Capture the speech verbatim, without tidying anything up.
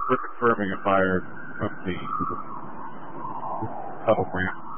we're confirming a fire from the tunnel ramp.